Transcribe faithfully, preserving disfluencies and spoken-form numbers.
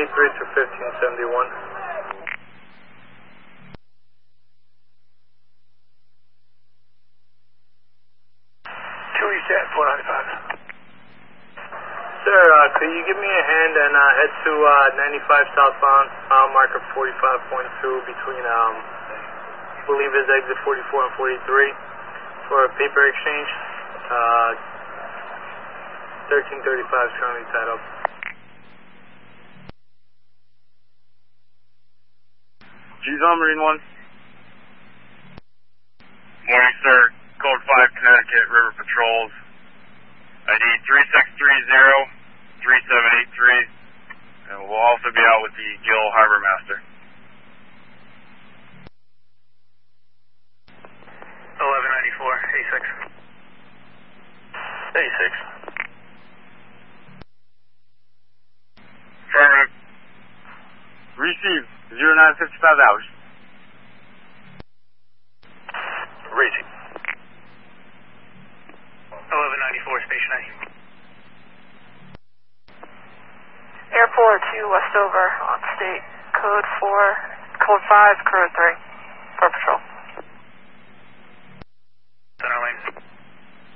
eighty-three to fifteen seventy-one. two East at four ninety-five. Sir, uh, could you give me a hand and uh, head to uh, ninety-five southbound, mile marker forty-five point two between, um, I believe it's exit forty-four and forty-three for a paper exchange. Uh, thirteen thirty-five is currently tied up. G's on Marine one. Morning, sir. Code five Connecticut River Patrols. I D three six three zero three seven eight three. And we'll also be out with the Gill Harbor Master. eleven ninety-four, eighty-six. eighty-six. Affirmative. Receive zero nine fifty-five hours. Receive. eleven ninety-four, station A. Airport to Westover on state code four, code five, code three for patrol.